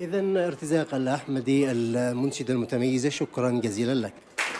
إذا ارتزاق الأحمدي المنشدة المتميزة، شكرا جزيلا لك.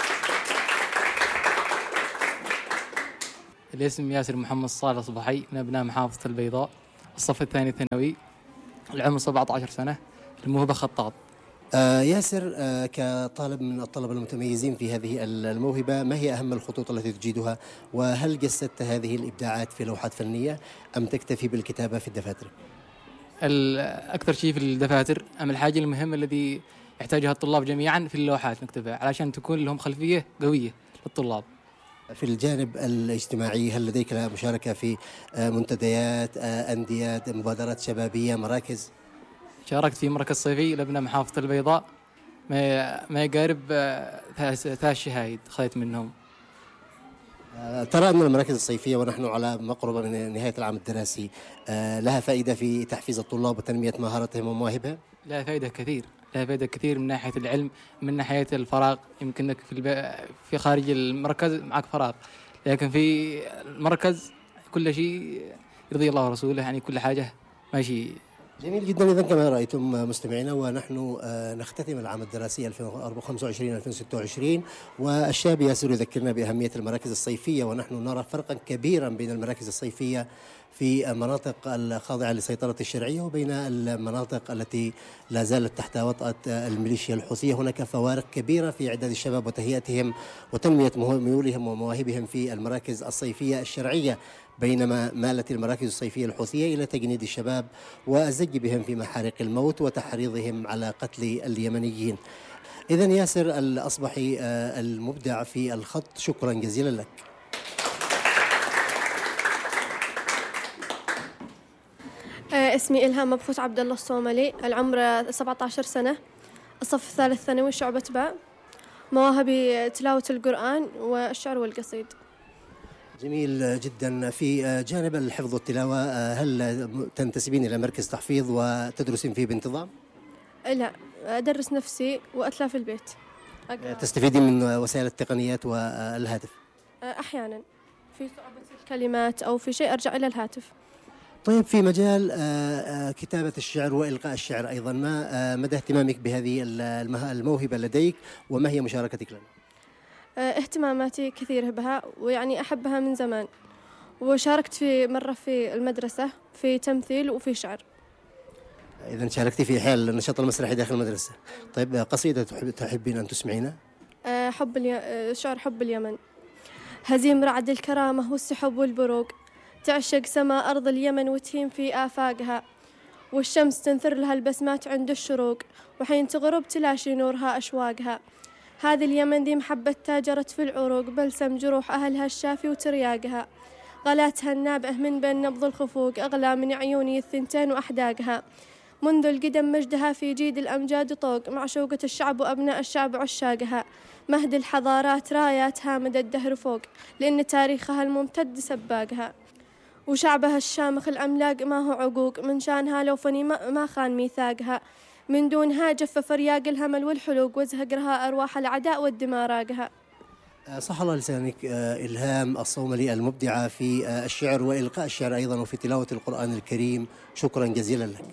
الاسم ياسر محمد صالح صبحي، من أبناء محافظة البيضاء، الصف الثاني ثانوي، العمر 17 سنة، الموهبة خطاط. ياسر، كطالب من الطلبة المتميزين في هذه الموهبة، ما هي أهم الخطوط التي تجيدها؟ وهل جسدت هذه الإبداعات في لوحات فنية أم تكتفي بالكتابة في الدفاتر؟ أكثر شيء في الدفاتر، أما الحاجة المهمة الذي يحتاجها الطلاب جميعا في اللوحات نكتبها علشان تكون لهم خلفية قوية للطلاب. في الجانب الاجتماعي، هل لديك مشاركة في منتديات، أندية، مبادرات شبابية، مراكز؟ شاركت في مركز صيفي لابناء محافظة البيضاء، ما يقارب 3 شهايد خذيت منهم. ترى أن المراكز الصيفية ونحن على مقربة من نهاية العام الدراسي لها فائدة في تحفيز الطلاب وتنمية مهاراتهم ومواهبهم؟ لها فائدة كثير من ناحية العلم، من ناحية الفراغ. يمكنك في خارج المركز معك فراغ، لكن في المركز كل شيء يرضي الله ورسوله، يعني كل حاجة ماشي. جميل جدا. إذا كما رأيتم مستمعينا، ونحن نختتم العام الدراسي 2025-2026، والشاب ياسر يذكرنا بأهمية المراكز الصيفية، ونحن نرى فرقا كبيرا بين المراكز الصيفية في المناطق الخاضعة للسيطرة الشرعية وبين المناطق التي لا زالت تحت وطأة الميليشيا الحوثية. هناك فوارق كبيرة في إعداد الشباب وتهيئتهم وتنمية ميولهم ومواهبهم في المراكز الصيفية الشرعية، بينما مالت المراكز الصيفية الحوثية إلى تجنيد الشباب والزج بهم في محارق الموت وتحريضهم على قتل اليمنيين. إذن ياسر الأصبحي المبدع في الخط، شكرا جزيلا لك. اسمي إلهام مبخوت عبد الله الصوملي، العمر 17 سنة، الصف الثالث ثانوي، شعبة باء. مواهبي تلاوة القرآن والشعر والقصيد. جميل جدا. في جانب الحفظ والتلاوة، هل تنتسبين إلى مركز تحفيظ وتدرسين فيه بانتظام؟ لا، أدرس نفسي وأتلى في البيت. تستفيدين من وسائل التقنيات والهاتف؟ أحيانا في صعوبة الكلمات أو في شيء أرجع إلى الهاتف. طيب، في مجال كتابة الشعر وإلقاء الشعر أيضا، ما مدى اهتمامك بهذه الموهبة لديك، وما هي مشاركتك لنا؟ اهتماماتي كثيرة بها، ويعني أحبها من زمان، وشاركت في مرة في المدرسة في تمثيل وفي شعر. إذن شاركتي في حال النشاط المسرحي داخل المدرسة. طيب، قصيدة تحبين أن تسمعينا؟ شعر حب اليمن. هزيم رعد الكرامة والسحب والبروق، تعشق سما أرض اليمن وتهيم في آفاقها، والشمس تنثر لها البسمات عند الشروق، وحين تغرب تلاشي نورها أشواقها. هذه اليمن ذي محبة تاجرت في العروق، بلسم جروح أهلها الشافي وترياقها. غلاتها النابع من بين نبض الخفوق، أغلى من عيوني الثنتين وأحداقها. منذ القدم مجدها في جيد الأمجاد طوق، معشوقة الشعب وأبناء الشعب عشاقها. مهد الحضارات راياتها مدى الدهر فوق، لأن تاريخها الممتد سباقها. وشعبها الشامخ العملاق ما هو عقوق، من شانها لو فني ما خان ميثاقها. من دونها جفف رياق الهمل والحلوق، وزهقرها أرواح العداء والدماء راقها. صح الله لسانك. إلهام الصوملي المبدعة في الشعر وإلقاء الشعر أيضا وفي تلاوة القرآن الكريم، شكرا جزيلا لك.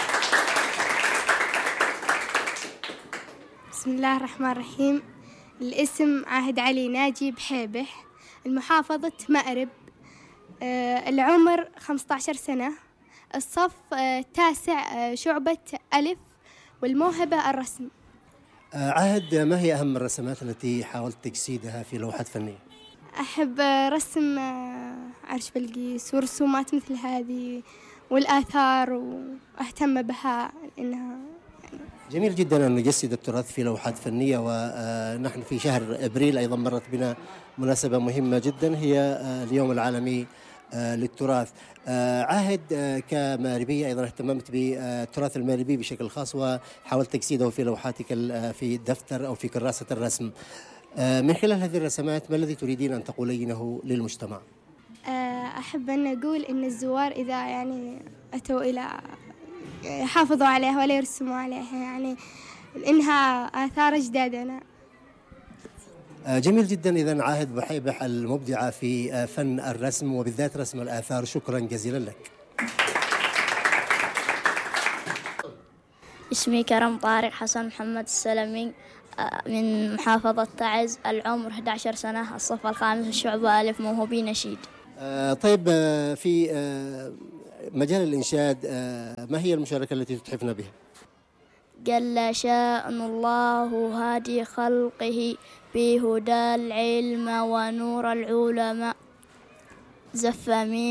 بسم الله الرحمن الرحيم. الاسم عاهد علي ناجي بحيبح، المحافظة مأرب، العمر 15 سنة، الصف التاسع، شعبة ألف، والموهبة الرسم. عاهد، ما هي أهم الرسمات التي حاولت تجسيدها في لوحات فنية؟ أحب رسم عرش بلقيس ورسومات مثل هذه والآثار، وأهتم بها لأنها جميل جدا أن نجسد التراث في لوحات فنية. ونحن في شهر أبريل أيضا مرت بنا مناسبة مهمة جدا، هي اليوم العالمي للتراث. عاهد، كماربية أيضا اهتممت بالتراث الماربي بشكل خاص، وحاولت تجسيده في لوحاتك في دفتر أو في كراسة الرسم. من خلال هذه الرسمات، ما الذي تريدين أن تقولينه للمجتمع؟ أحب أن أقول إن الزوار إذا يعني أتوا إلى يحافظوا عليها ولا يرسموا عليها، يعني إنها آثار أجدادنا. جميل جدا. إذن عاهد بحيبح المبدعة في فن الرسم وبالذات رسم الآثار، شكرا جزيلا لك. اسمي كرم طارق حسن محمد السلمي، من محافظة تعز، العمر 11 سنة، الصف الخامس، الشعبة ألف، موهوبي نشيد. طيب، في مجال الإنشاد ما هي المشاركة التي تتحفنا بها؟ جل شأن الله هادي خلقه بهدى العلم ونور العلماء، زف